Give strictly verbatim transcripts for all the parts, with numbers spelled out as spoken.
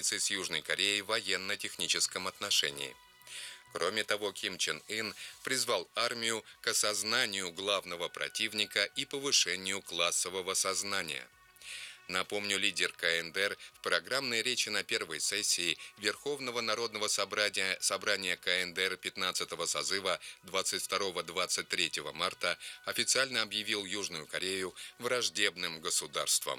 границей с Южной Кореей в военно-техническом отношении. Кроме того, Ким Чен Ын призвал армию к осознанию главного противника и повышению классового сознания. Напомню, лидер ка эн дэ эр в программной речи на первой сессии Верховного Народного собрания, собрания ка эн дэ эр пятнадцатого созыва двадцать второго — двадцать третьего марта официально объявил Южную Корею враждебным государством.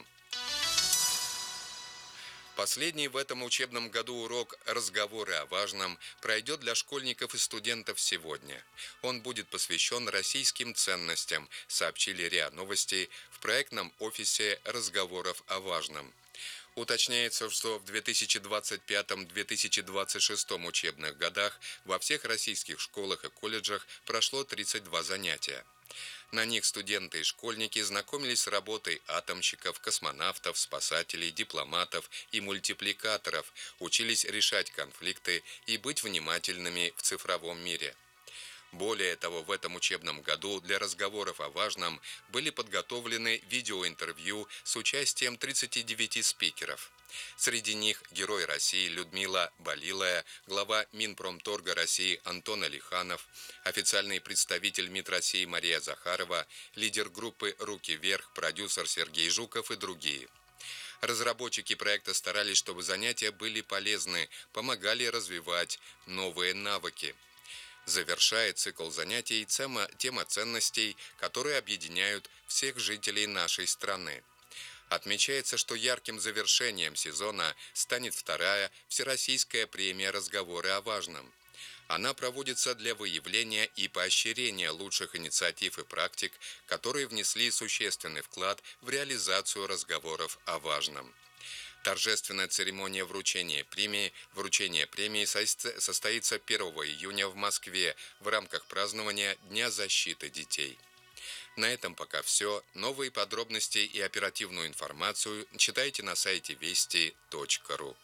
Последний в этом учебном году урок «Разговоры о важном» пройдет для школьников и студентов сегодня. Он будет посвящен российским ценностям, сообщили РИА Новости в проектном офисе «Разговоров о важном». Уточняется, что в две тысячи двадцать пятом — две тысячи двадцать шестом учебных годах во всех российских школах и колледжах прошло тридцать два занятия. На них студенты и школьники знакомились с работой атомщиков, космонавтов, спасателей, дипломатов и мультипликаторов, учились решать конфликты и быть внимательными в цифровом мире. Более того, в этом учебном году для разговоров о важном были подготовлены видеоинтервью с участием тридцати девяти спикеров. Среди них герой России Людмила Болилая, глава Минпромторга России Антон Алиханов, официальный представитель МИД России Мария Захарова, лидер группы «Руки вверх», продюсер Сергей Жуков и другие. Разработчики проекта старались, чтобы занятия были полезны, помогали развивать новые навыки. Завершает цикл занятий тема, тема ценностей, которые объединяют всех жителей нашей страны. Отмечается, что ярким завершением сезона станет вторая Всероссийская премия «Разговоры о важном». Она проводится для выявления и поощрения лучших инициатив и практик, которые внесли существенный вклад в реализацию разговоров о важном. Торжественная церемония вручения премии, вручения премии состоится первого июня в Москве в рамках празднования Дня защиты детей. На этом пока все. Новые подробности и оперативную информацию читайте на сайте вести точка ру.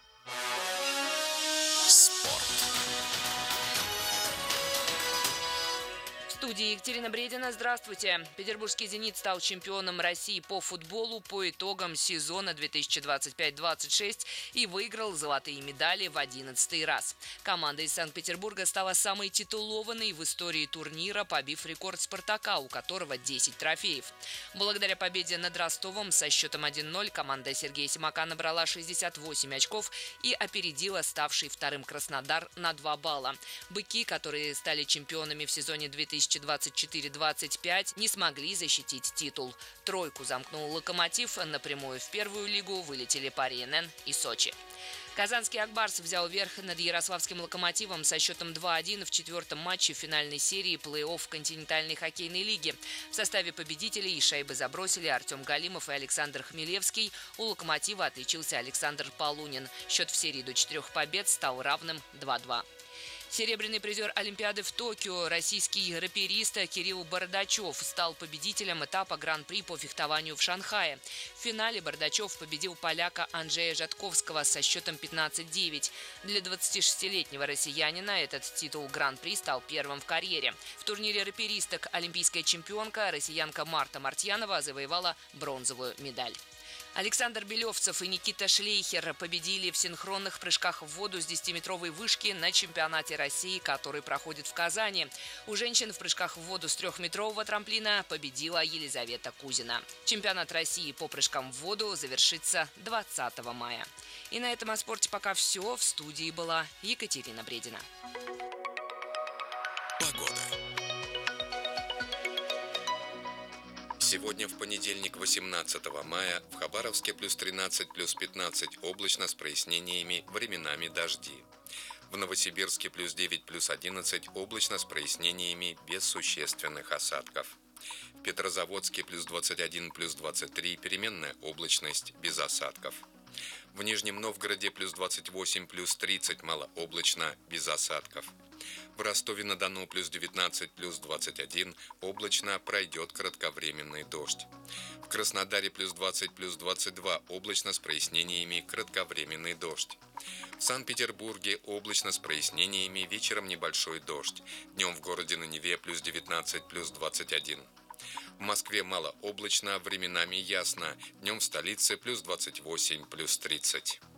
Спорт. В студии Екатерина Бредина. Здравствуйте. Петербургский «Зенит» стал чемпионом России по футболу по итогам сезона две тысячи двадцать пять — двадцать шесть и выиграл золотые медали в одиннадцатый раз. Команда из Санкт-Петербурга стала самой титулованной в истории турнира, побив рекорд «Спартака», у которого десять трофеев. Благодаря победе над Ростовом со счетом один ноль команда Сергея Симака набрала шестьдесят восемь очков и опередила ставший вторым Краснодар на два балла. «Быки», которые стали чемпионами в сезоне две тысячи двадцать четыре — двадцать пять, не смогли защитить титул. Тройку замкнул «Локомотив», напрямую в первую лигу вылетели Пари эн эн и Сочи. Казанский «Акбарс» взял верх над ярославским «Локомотивом» со счетом два один в четвертом матче финальной серии плей-офф континентальной хоккейной лиги. В составе победителей шайбы забросили Артем Галимов и Александр Хмелевский. У «Локомотива» отличился Александр Полунин. Счет в серии до четырех побед стал равным два два. Серебряный призер Олимпиады в Токио, российский раперист Кирилл Бардачев стал победителем этапа Гран-при по фехтованию в Шанхае. В финале Бардачев победил поляка Анджея Жатковского со счетом пятнадцать девять. Для двадцатишестилетнего россиянина этот титул Гран-при стал первым в карьере. В турнире раперисток олимпийская чемпионка, россиянка Марта Мартьянова, завоевала бронзовую медаль. Александр Белевцев и Никита Шлейхер победили в синхронных прыжках в воду с десятиметровой вышки на чемпионате России, который проходит в Казани. У женщин в прыжках в воду с трехметрового трамплина победила Елизавета Кузина. Чемпионат России по прыжкам в воду завершится двадцатого мая. И на этом о спорте пока все. В студии была Екатерина Бредина. Погода. Сегодня в понедельник, восемнадцатого мая, в Хабаровске плюс тринадцать, плюс пятнадцать, облачно с прояснениями, временами дожди. В Новосибирске плюс девять, плюс одиннадцать, облачно с прояснениями, без существенных осадков. В Петрозаводске плюс двадцать один, плюс двадцать три, переменная облачность, без осадков. В Нижнем Новгороде плюс двадцать восемь, плюс тридцать, малооблачно, без осадков. В Ростове-на-Дону плюс девятнадцать, плюс двадцать один, облачно, пройдет кратковременный дождь. В Краснодаре плюс двадцать, плюс двадцать два, облачно с прояснениями, кратковременный дождь. В Санкт-Петербурге облачно с прояснениями, вечером небольшой дождь. Днем в городе на Неве плюс девятнадцать, плюс двадцать один. В Москве малооблачно, временами ясно. Днем в столице плюс двадцать восемь, плюс тридцать.